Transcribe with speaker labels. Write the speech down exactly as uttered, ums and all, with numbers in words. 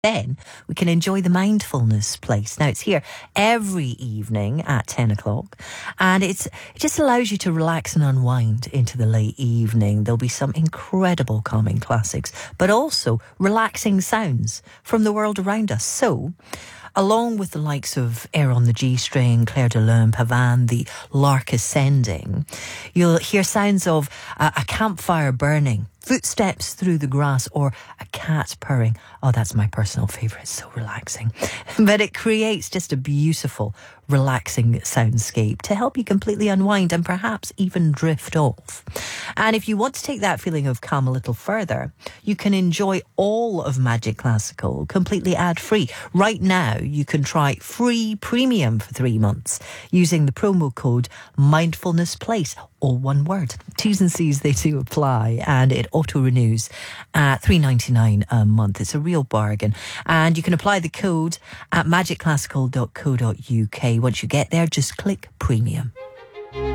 Speaker 1: Then we can enjoy the mindfulness place. Now, it's here every evening at ten o'clock, and it's it just allows you to relax and unwind into the late evening. There'll be some incredible calming classics, but also relaxing sounds from the world around us. So, along with the likes of Air on the G-String, Claire de Lune, Pavan, the Lark Ascending, you'll hear sounds of a, a campfire burning, footsteps through the grass, or a cat purring. Oh, that's my personal favourite. It's so relaxing. But it creates just a beautiful, relaxing soundscape to help you completely unwind and perhaps even drift off. And if you want to take that feeling of calm a little further, you can enjoy all of Magic Classical completely ad-free. Right now, you can try free premium for three months using the promo code Mindfulness Place, all one word. T's and C's, they do apply, and it auto-renews at three ninety-nine a month. It's a real bargain. And you can apply the code at magic classical dot co dot uk. Once you get there, just click premium.